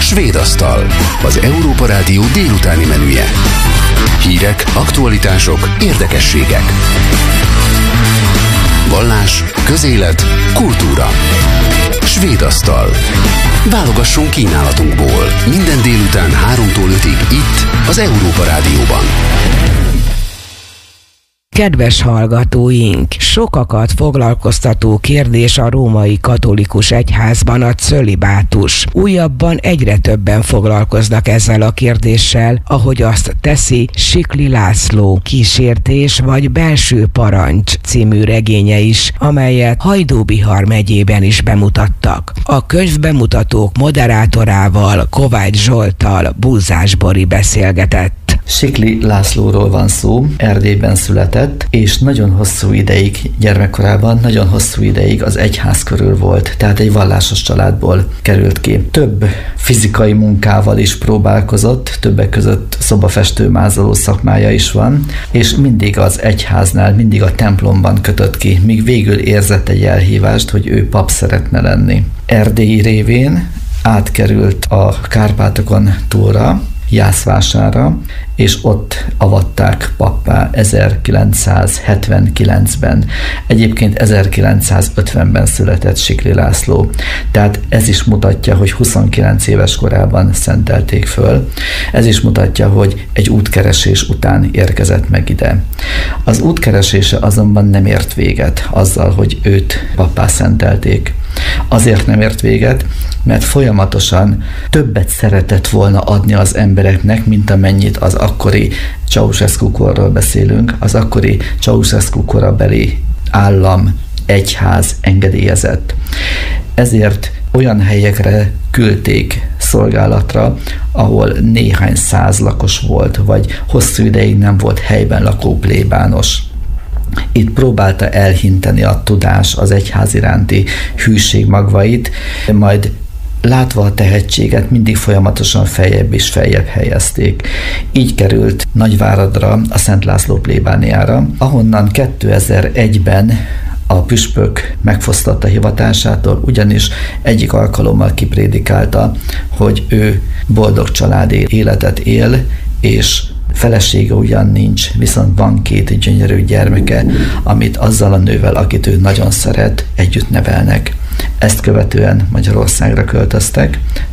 Svéd asztal, az Európa Rádió délutáni menüje. Hírek, aktualitások, érdekességek. Vallás, közélet, kultúra. Svéd asztal. Válogassunk kínálatunkból. Minden délután 3-tól 5-ig itt, az Európa Rádióban. Kedves hallgatóink, sokakat foglalkoztató kérdés a római katolikus egyházban a cölibátus. Újabban egyre többen foglalkoznak ezzel a kérdéssel, ahogy azt teszi Sikli László Kísértés vagy belső parancs című regénye is, amelyet Hajdú-Bihar megyében is bemutattak. A könyvbemutatók moderátorával, Kovács Zsolttal Búzás Bori beszélgetett. Sikli Lászlóról van szó, Erdélyben született, és nagyon hosszú ideig, gyermekkorában nagyon hosszú ideig az egyház körül volt, tehát egy vallásos családból került ki. Több fizikai munkával is próbálkozott, többek között szobafestő-mázoló szakmája is van, és mindig az egyháznál, mindig a templomban kötött ki, míg végül érzett egy elhívást, hogy ő pap szeretne lenni. Erdély révén átkerült a Kárpátokon túlra, Jászvására, és ott avatták pappá 1979-ben. Egyébként 1950-ben született Sikli László. Tehát ez is mutatja, hogy 29 éves korában szentelték föl. Ez is mutatja, hogy egy útkeresés után érkezett meg ide. Az útkeresése azonban nem ért véget azzal, hogy őt pappá szentelték. Azért nem ért véget, mert folyamatosan többet szeretett volna adni az embereknek, mint amennyit az akkori Ceausescu korról beszélünk, az akkori Ceausescu korabeli állam, egyház engedélyezett. Ezért olyan helyekre küldték szolgálatra, ahol néhány száz lakos volt, vagy hosszú ideig nem volt helyben lakó plébános. Itt próbálta elhinteni a tudás, az egyház iránti hűség magvait, majd látva a tehetséget mindig folyamatosan feljebb és feljebb helyezték. Így került Nagyváradra, a Szent László plébániára, ahonnan 2001-ben a püspök megfosztotta hivatásától, ugyanis egyik alkalommal kiprédikálta, hogy ő boldog családi életet él, és felesége ugyan nincs, viszont van 2 gyönyörű gyermeke, amit azzal a nővel, akit ő nagyon szeret, együtt nevelnek. Ezt követően Magyarországra költöztek,